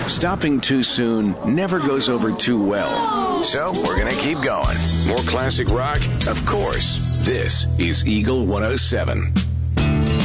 Stopping too soon never goes over too well. So we're going to keep going. More classic rock? Of course. This is Eagle 107.